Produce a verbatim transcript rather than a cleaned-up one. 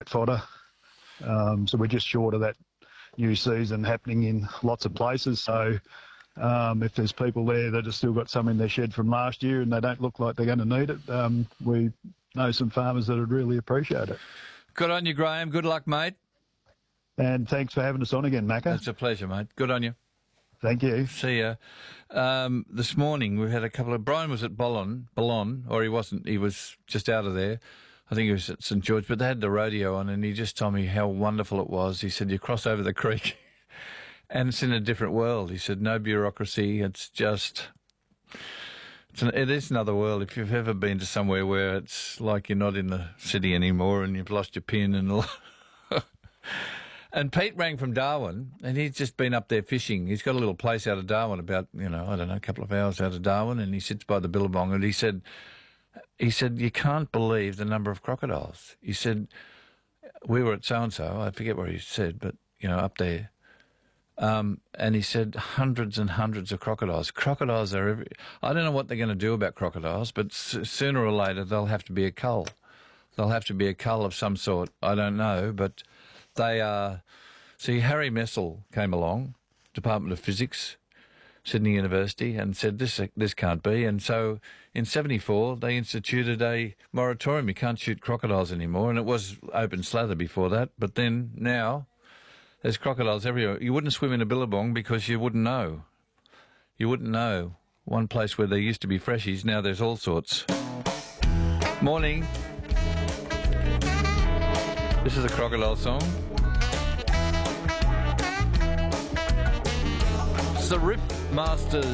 fodder. Um, so we're just short of that new season happening in lots of places. So um, if there's people there that have still got some in their shed from last year and they don't look like they're going to need it, um, we know some farmers that would really appreciate it. Good on you, Graham. Good luck, mate. And thanks for having us on again, Macca. It's a pleasure, mate. Good on you. Thank you. See ya. Um, this morning we had a couple of... Brian was at Boulogne, Boulogne, or he wasn't. He was just out of there. I think he was at St George, but they had the radio on and he just told me how wonderful it was. He said, you cross over the creek and it's in a different world. He said, no bureaucracy. It's just... It's an, it is another world. If you've ever been to somewhere where it's like you're not in the city anymore and you've lost your pin and all... And Pete rang from Darwin, and he's just been up there fishing. He's got a little place out of Darwin, about, you know, I don't know, a couple of hours out of Darwin, and he sits by the billabong, and he said, he said, you can't believe the number of crocodiles. He said, we were at so-and-so, I forget where he said, but, you know, up there. Um, and he said hundreds and hundreds of crocodiles. Crocodiles are every... I don't know what they're going to do about crocodiles, but s- sooner or later they'll have to be a cull. They'll have to be a cull of some sort. I don't know, but... They are... See, Harry Messel came along, Department of Physics, Sydney University, and said, this this can't be. And so in seventy-four, they instituted a moratorium. You can't shoot crocodiles anymore. And it was open slather before that. But then now there's crocodiles everywhere. You wouldn't swim in a billabong because you wouldn't know. You wouldn't know. One place where there used to be freshies, now there's all sorts. Morning. This is a crocodile song. It's the Rip Masters.